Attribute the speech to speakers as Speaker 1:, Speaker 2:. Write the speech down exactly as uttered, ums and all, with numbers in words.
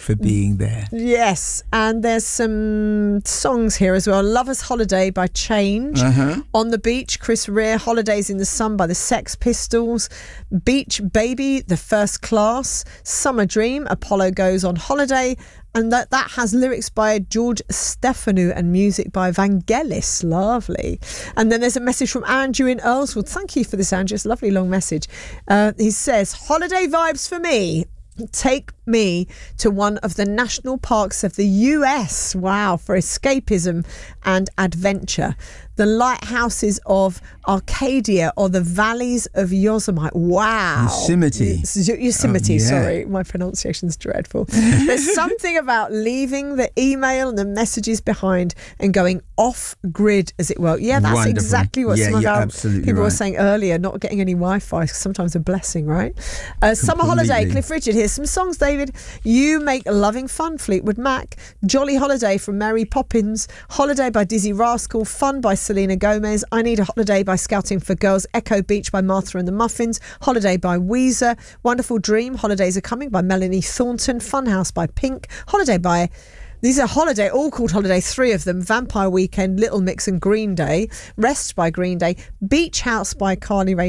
Speaker 1: for being there.
Speaker 2: Yes, and there's some songs here as well. Lover's Holiday by Change.
Speaker 1: Uh-huh.
Speaker 2: On the Beach, Chris Rea. Holidays in the Sun by the Sex Pistols. Beach Baby, The First Class. Summer Dream, Apollo Goes on Holiday. And that, that has lyrics by George Stephanou and music by Vangelis. Lovely. And then there's a message from Andrew in Earlswood. Thank you for this, Andrew. It's a lovely long message. Uh, he says, holiday vibes for me. Take me to one of the national parks of the U S. Wow, for escapism and adventure. The lighthouses of Arcadia or the valleys of Yosemite. Wow.
Speaker 1: Yosemite.
Speaker 2: Yosemite,
Speaker 1: oh, yeah.
Speaker 2: sorry. My pronunciation's dreadful. There's something about leaving the email and the messages behind and going off grid, as it were. Yeah, that's
Speaker 1: Wonderful.
Speaker 2: exactly what
Speaker 1: yeah,
Speaker 2: some of our
Speaker 1: people
Speaker 2: right.
Speaker 1: were
Speaker 2: saying earlier, not getting any Wi-Fi, sometimes a blessing, right? Uh, Summer Holiday, Cliff Richard. Here's some songs, David. You Make Loving Fun, Fleetwood Mac. Jolly Holiday from Mary Poppins. Holiday by Dizzy Rascal. Fun by Selena Gomez. I Need a Holiday by Scouting for Girls. Echo Beach by Martha and the Muffins. Holiday by Weezer. Wonderful Dream, Holidays Are Coming by Melanie Thornton. Funhouse by Pink. Holiday by... These are Holiday, all called Holiday, three of them. Vampire Weekend, Little Mix and Green Day. Rest by Green Day. Beach House by Carly Rae